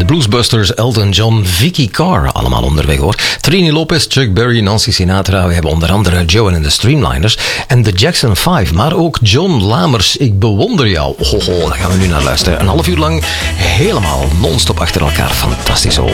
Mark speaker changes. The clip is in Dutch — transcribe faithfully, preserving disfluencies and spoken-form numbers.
Speaker 1: de Bluesbusters, Elton John, Vicky Carr, allemaal onderweg hoor. Trini Lopez, Chuck Berry, Nancy Sinatra. We hebben onder andere Joe and the Streamliners en de Jackson Five, maar ook John Lamers. Ik bewonder jou. Hoho, daar gaan we nu naar luisteren. Een half uur lang helemaal non-stop achter elkaar. Fantastisch hoor.